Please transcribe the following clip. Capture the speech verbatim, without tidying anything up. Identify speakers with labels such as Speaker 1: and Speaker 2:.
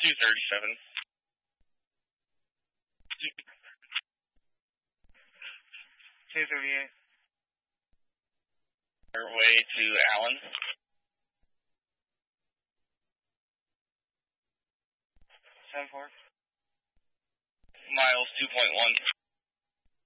Speaker 1: two thirty-seven.
Speaker 2: two thirty-eight.
Speaker 1: Our way to Allen.
Speaker 2: seven four.
Speaker 1: Miles two point one.